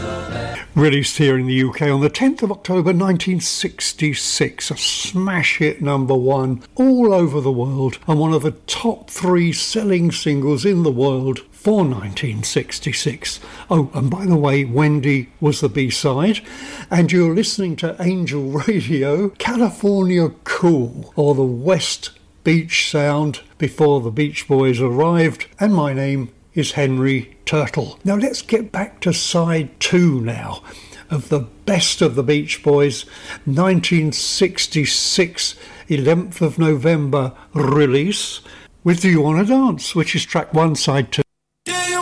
Released here in the UK on the 10th of October 1966, a smash hit #1 all over the world and one of the top 3 selling singles in the world for 1966. Oh, and by the way, Wendy was the B-side, and you're listening to Angel Radio, California Cool, or the West Beach sound before the Beach Boys arrived, and my name is Henry Turtle. Now let's get back to side 2 now of the best of the Beach Boys, 1966, 11th of November release, with Do You Wanna Dance, which is track 1, side 2.